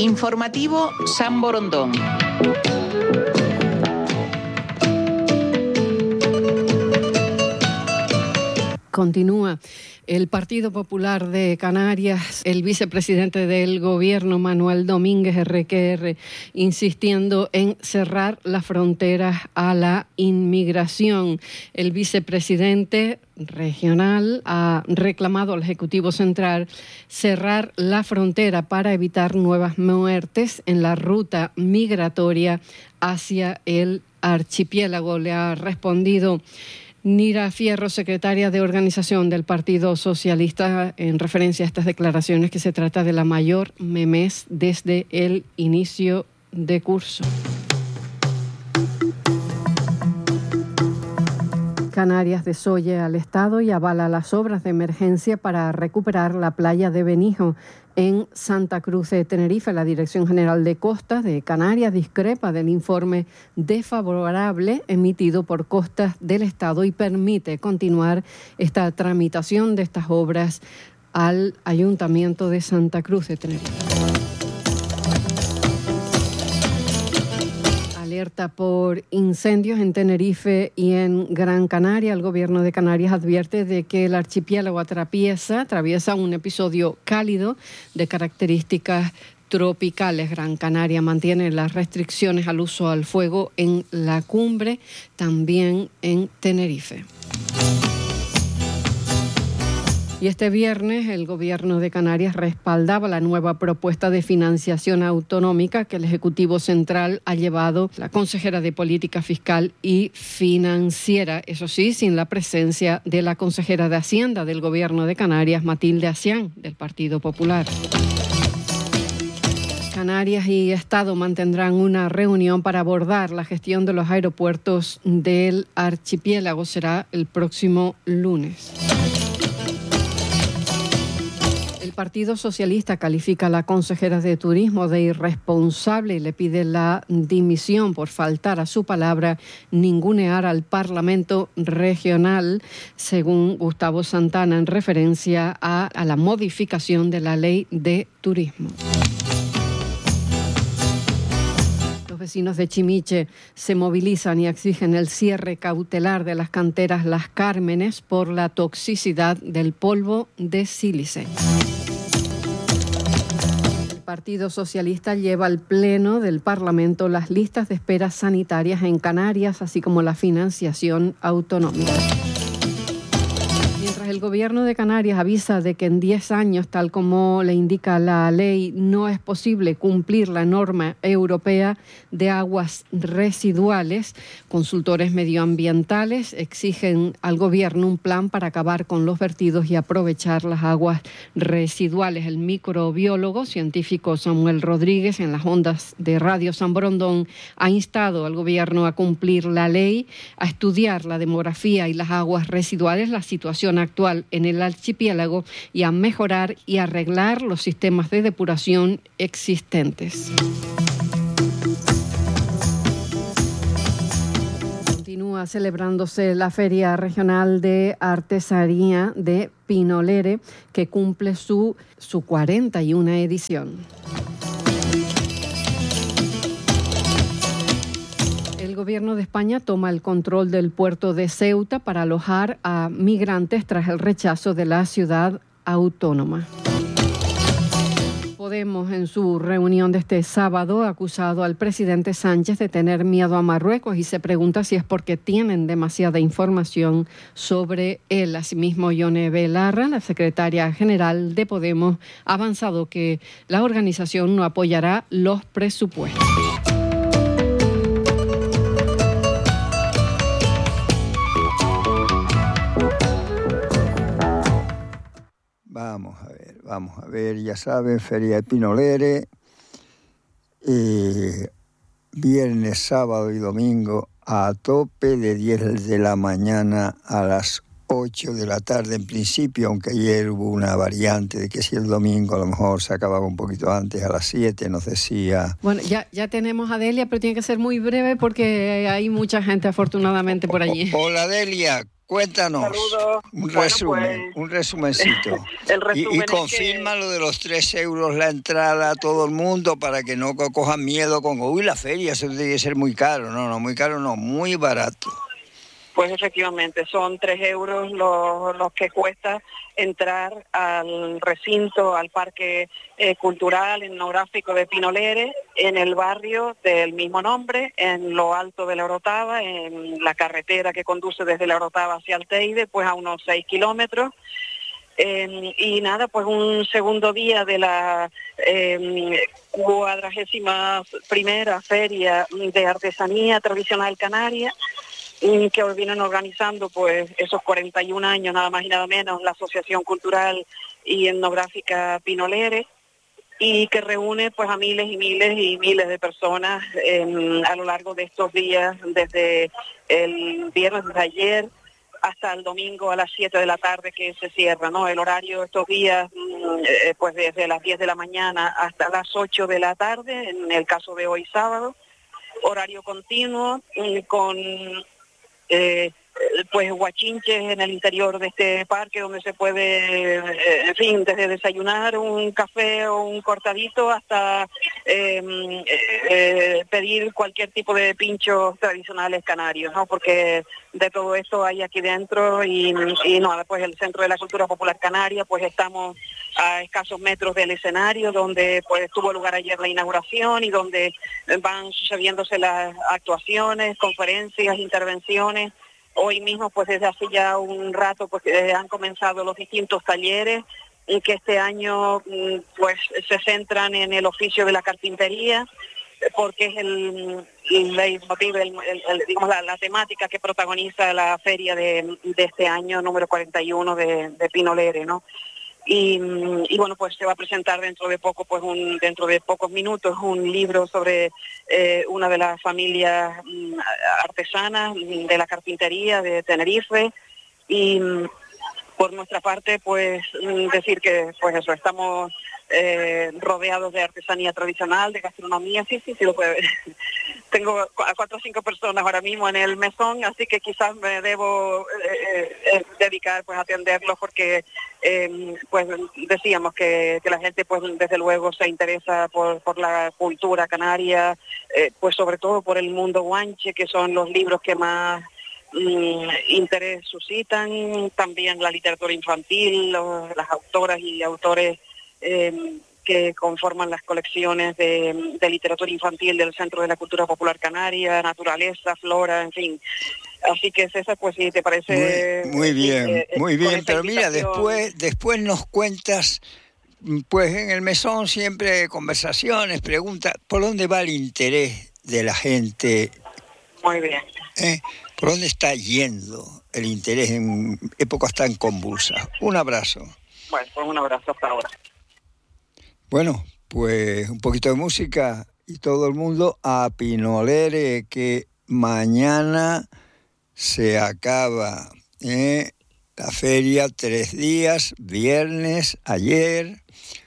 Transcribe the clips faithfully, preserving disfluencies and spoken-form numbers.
Informativo San Borondón. Continúa el Partido Popular de Canarias, el vicepresidente del gobierno, Manuel Domínguez erre que erre, insistiendo en cerrar las fronteras a la inmigración. El vicepresidente regional ha reclamado al Ejecutivo Central cerrar la frontera para evitar nuevas muertes en la ruta migratoria hacia el archipiélago. Le ha respondido Nira Fierro, secretaria de organización del Partido Socialista, en referencia a estas declaraciones, que se trata de la mayor memez desde el inicio de curso. Canarias desoye al Estado y avala las obras de emergencia para recuperar la playa de Benijo en Santa Cruz de Tenerife. La Dirección General de Costas de Canarias discrepa del informe desfavorable emitido por Costas del Estado y permite continuar esta tramitación de estas obras al Ayuntamiento de Santa Cruz de Tenerife. Alerta por incendios en Tenerife y en Gran Canaria. El Gobierno de Canarias advierte de que el archipiélago atraviesa, atraviesa un episodio cálido de características tropicales. Gran Canaria mantiene las restricciones al uso al fuego en la cumbre, también en Tenerife. Y este viernes el Gobierno de Canarias respaldaba la nueva propuesta de financiación autonómica que el Ejecutivo Central ha llevado la consejera de Política Fiscal y Financiera, eso sí, sin la presencia de la consejera de Hacienda del Gobierno de Canarias, Matilde Acián, del Partido Popular. Canarias y Estado mantendrán una reunión para abordar la gestión de los aeropuertos del archipiélago. Será el próximo lunes. El Partido Socialista califica a la consejera de Turismo de irresponsable y le pide la dimisión por faltar a su palabra, ningunear al Parlamento regional, según Gustavo Santana, en referencia a, a la modificación de la ley de turismo. Los vecinos de Chimiche se movilizan y exigen el cierre cautelar de las canteras Las Cármenes por la toxicidad del polvo de sílice. El Partido Socialista lleva al Pleno del Parlamento las listas de espera sanitarias en Canarias, así como la financiación autonómica. Mientras el Gobierno de Canarias avisa de que en diez años, tal como le indica la ley, no es posible cumplir la norma europea de aguas residuales, consultores medioambientales exigen al Gobierno un plan para acabar con los vertidos y aprovechar las aguas residuales. El microbiólogo científico Samuel Rodríguez, en las ondas de Radio San Borondón, ha instado al Gobierno a cumplir la ley, a estudiar la demografía y las aguas residuales, la situación actual en el archipiélago y a mejorar y arreglar los sistemas de depuración existentes. Continúa celebrándose la Feria Regional de Artesanía de Pinolere, que cumple su, su cuarenta y una edición. El Gobierno de España toma el control del puerto de Ceuta para alojar a migrantes tras el rechazo de la ciudad autónoma. Podemos, en su reunión de este sábado, ha acusado al presidente Sánchez de tener miedo a Marruecos y se pregunta si es porque tienen demasiada información sobre él. Asimismo, Yone Belarra, la secretaria general de Podemos, ha avanzado que la organización no apoyará los presupuestos. Vamos a ver, vamos a ver, ya saben, Feria de Pinolere, eh, viernes, sábado y domingo a tope de diez de la mañana a las ocho de la tarde en principio, aunque ayer hubo una variante de que si el domingo a lo mejor se acababa un poquito antes, a las siete, nos decía. Bueno, ya, ya tenemos a Delia, pero tiene que ser muy breve porque hay mucha gente afortunadamente por allí. Hola Delia, cuéntanos. Saludos. Un Bueno, resumen, pues, un resumencito. el resumen y y es confirma que... lo de los tres euros la entrada a todo el mundo para que no co- cojan miedo con, uy, la feria, eso debe ser muy caro. No, no, muy caro no, muy barato. Pues efectivamente, son tres euros los, los que cuesta entrar al recinto, al parque eh, cultural, etnográfico de Pinolere, en el barrio del mismo nombre, en lo alto de la Orotava, en la carretera que conduce desde la Orotava hacia el Teide, pues a unos seis kilómetros. Eh, y nada, pues un segundo día de la eh, cuadragésima primera feria de artesanía tradicional canaria, que hoy vienen organizando pues esos cuarenta y un años nada más y nada menos la Asociación Cultural y Etnográfica Pinolere, y que reúne pues a miles y miles y miles de personas eh, a lo largo de estos días, desde el viernes, desde ayer hasta el domingo a las siete de la tarde que se cierra, ¿no? El horario estos días, eh, pues desde las diez de la mañana hasta las ocho de la tarde, en el caso de hoy sábado, horario continuo, eh, con Eh, pues guachinches en el interior de este parque donde se puede, eh, en fin, desde desayunar un café o un cortadito hasta eh, eh, pedir cualquier tipo de pinchos tradicionales canarios, ¿no? Porque de todo esto hay aquí dentro y, y no, pues el Centro de la Cultura Popular Canaria, pues estamos a escasos metros del escenario donde pues tuvo lugar ayer la inauguración y donde van sucediéndose las actuaciones, conferencias, intervenciones. Hoy mismo, pues desde hace ya un rato, pues eh, han comenzado los distintos talleres y que este año pues se centran en el oficio de la carpintería, porque es el, el leitmotiv, el, el, el, digamos la, la temática que protagoniza la feria de, de este año número cuarenta y uno de, de Pinolere, ¿no? Y, y bueno, pues se va a presentar dentro de poco, pues un, dentro de pocos minutos, un libro sobre eh, una de las familias mm, artesanas de la carpintería de Tenerife. Y mm, por nuestra parte, pues mm, decir que, pues eso, estamos eh, rodeados de artesanía tradicional, de gastronomía, sí, sí, sí lo puede ver. Tengo a cuatro o cinco personas ahora mismo en el mesón, así que quizás me debo eh, eh, dedicar pues a atenderlos porque eh, pues decíamos que, que la gente pues desde luego se interesa por, por la cultura canaria, eh, pues sobre todo por el mundo guanche, que son los libros que más mm, interés suscitan, también la literatura infantil, los, las autoras y autores eh, que conforman las colecciones de, de literatura infantil del Centro de la Cultura Popular Canaria, naturaleza, flora, en fin. Así que César, pues si te parece... Muy, muy bien, eh, eh, muy bien, pero invitación... mira, después, después nos cuentas, pues en el mesón siempre conversaciones, preguntas, ¿por dónde va el interés de la gente? Muy bien. ¿Eh? ¿Por dónde está yendo el interés en épocas tan convulsas? Un abrazo. Bueno, pues un abrazo hasta ahora. Bueno, pues un poquito de música y todo el mundo a Pinolere, que mañana se acaba ¿eh? la feria, tres días, viernes, ayer,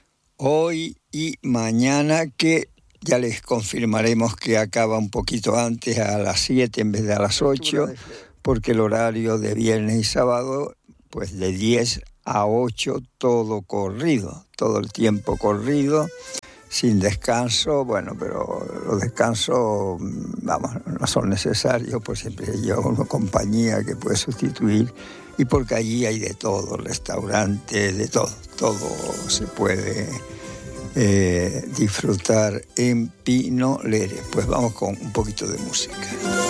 hoy y mañana, que ya les confirmaremos que acaba un poquito antes, a las siete en vez de a las ocho, porque el horario de viernes y sábado, pues de diez a ocho, todo corrido, todo el tiempo corrido, sin descanso. Bueno, pero los descansos, vamos, no son necesarios, pues siempre lleva una compañía que puede sustituir, y porque allí hay de todo, restaurantes, de todo, todo se puede eh, disfrutar en Pinolere. Pues vamos con un poquito de música.